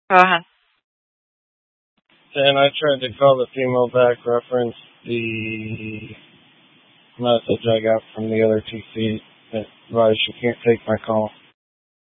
Go ahead. And I tried to call the female back, reference the message I got from the other TC that advised she can't take my call.